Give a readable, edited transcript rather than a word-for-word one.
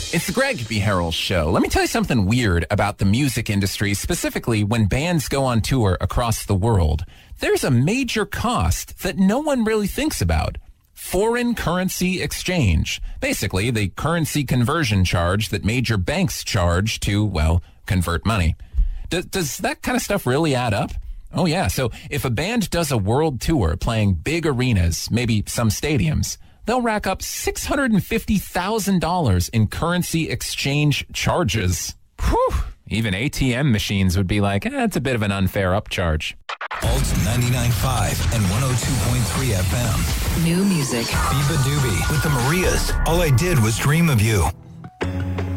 It's the Greg B. Harrell Show. Let me tell you something weird about the music industry, specifically when bands go on tour across the world. There's a major cost that no one really thinks about. Foreign currency exchange. Basically, the currency conversion charge that major banks charge to, well, convert money. Does that kind of stuff really add up? Oh, yeah. So if a band does a world tour playing big arenas, maybe some stadiums, they'll rack up $650,000 in currency exchange charges. Whew. Even ATM machines would be like, it's a bit of an unfair upcharge. Alt 99.5 and 102.3 FM. New music. Biba Doobie with the Marias. All I Did Was Dream of You.